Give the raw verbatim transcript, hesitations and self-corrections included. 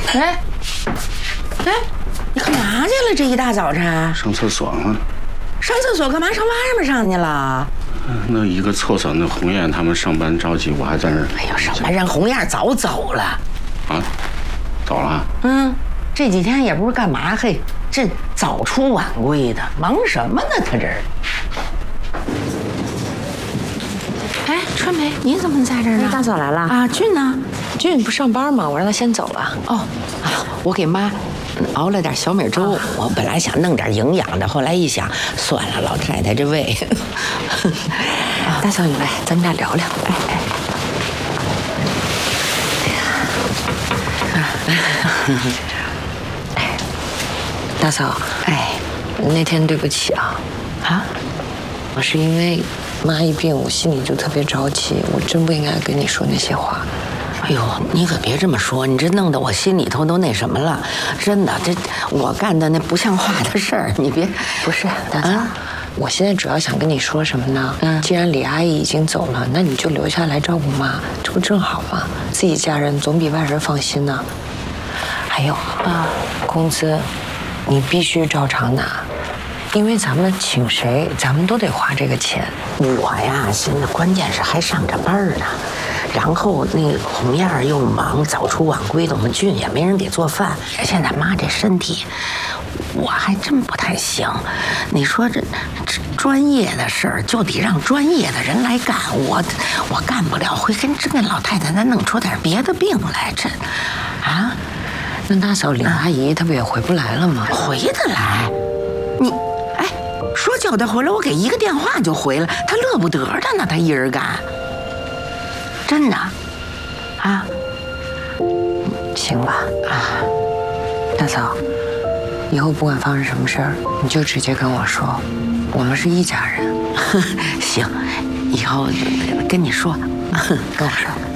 哎，哎，你干嘛去了？这一大早晨？ 上厕所了。 上厕所干嘛？上外面上去了？ 那一个厕所，那红艳他们上班着急，我还在那儿。 哎呦，上班人红艳早走了。 啊，走了。 嗯，这几天也不是干嘛，嘿，这早出晚归的，忙什么呢？他这儿。哎，春梅，你怎么在这儿呢？ 大嫂来了啊，俊呢？ 俊不上班吗？我让他先走了。 哦，啊，我给妈熬了点小米粥，啊、我本来想弄点营养的，后来一想，算了，老太太这胃。 啊、大嫂你来，咱们俩聊聊。哎哎。哎呀，大嫂，哎，那天对不起啊。 啊？ 我是因为妈一病，我心里就特别着急，我真不应该跟你说那些话。 哎呦，你可别这么说，你这弄得我心里头都那什么了。真的，这我干的那不像话的事儿，你别。 不是，大嫂，啊、我现在主要想跟你说什么呢？嗯，既然李阿姨已经走了，那你就留下来照顾妈，这不正好吗？自己家人总比外人放心呢。还有啊，工资你必须照常拿。因为咱们请谁，咱们都得花这个钱。 我呀，现在关键是还上着班呢，然后那红艳儿又忙，早出晚归的，我们俊也没人给做饭。现在妈这身体，我还真不太行。你说这这专业的事儿就得让专业的人来干，我我干不了，会跟这个老太太再弄出点别的病来。这啊， 那大嫂李阿姨她不也回不来了吗？ 回得来，你。说叫他回来，我给一个电话就回来，他乐不得的呢，他一人干，真的，啊， 行吧，啊，大嫂，以后不管发生什么事儿，你就直接跟我说，我们是一家人。 行，以后跟你说， 跟我说。